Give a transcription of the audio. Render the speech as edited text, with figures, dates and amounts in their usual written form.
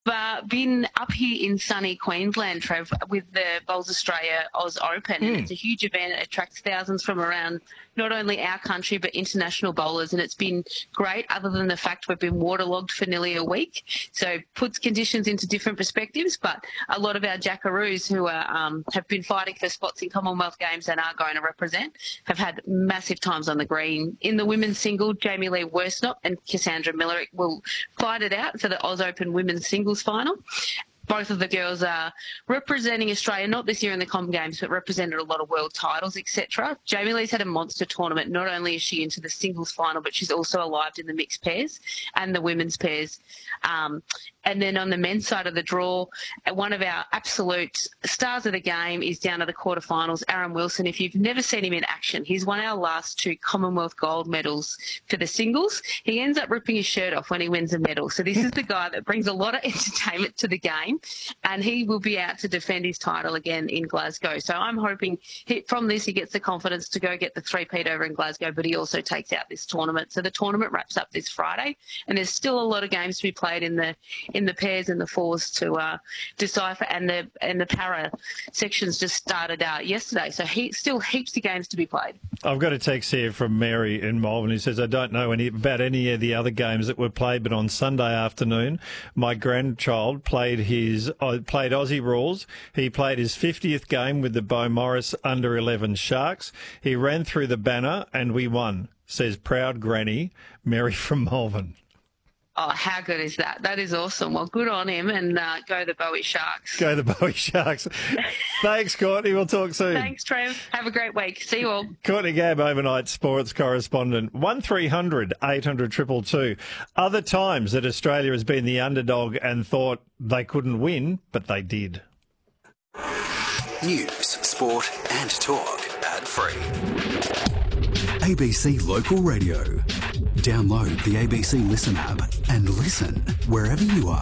been up here in sunny Queensland, Trev, with the Bowls Australia Oz Open. And it's a huge event. It attracts thousands from around not only our country but international bowlers, and it's been great other than the fact we've been waterlogged for nearly a week. So puts conditions into different perspectives, but a lot of our jackaroos who are, have been fighting for spots in Commonwealth Games and are going to represent have had massive times on the green. In the women's single, Jamie Lee Worsnop and Cassandra Millerick will fight it out for the Oz Open women's singles final. Both of the girls are representing Australia, not this year in the Com Games, but represented a lot of world titles, etc. Jamie Lee's had a monster tournament. Not only is she into the singles final, but she's also arrived in the mixed pairs and the women's pairs. And then on the men's side of the draw, one of our absolute stars of the game is down to the quarterfinals, Aaron Wilson. If you've never seen him in action, he's won our last 2 Commonwealth gold medals for the singles. He ends up ripping his shirt off when he wins a medal. So this is the guy that brings a lot of entertainment to the game, and he will be out to defend his title again in Glasgow. So I'm hoping from this he gets the confidence to go get the three-peat over in Glasgow, but he also takes out this tournament. So the tournament wraps up this Friday, and there's still a lot of games to be played in the pairs and the fours to decipher, and the para sections just started out yesterday. So still heaps of games to be played. I've got a text here from Mary in Malvern who says, I don't know about any of the other games that were played, but on Sunday afternoon, my grandchild played Aussie rules. He played his 50th game with the Beau Morris under-11 Sharks. He ran through the banner and we won, says proud granny Mary from Malvern. Oh, how good is that? That is awesome. Well, good on him, and go the Bowie Sharks. Go the Bowie Sharks. Thanks, Courtney. We'll talk soon. Thanks, Trev. Have a great week. See you all. Courtney Gabb, overnight sports correspondent. 1300 800 222. Other times that Australia has been the underdog and thought they couldn't win, but they did. News, sport and talk ad-free. ABC Local Radio. Download the ABC Listen app and listen wherever you are.